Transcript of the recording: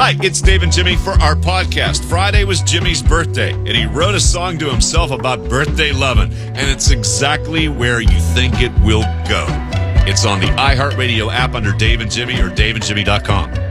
Hi, it's Dave and Jimmy for our podcast. Friday was Jimmy's birthday, and he wrote a song to himself about birthday loving, and it's exactly where you think it will go. It's on the iHeartRadio app under Dave and Jimmy or daveandjimmy.com.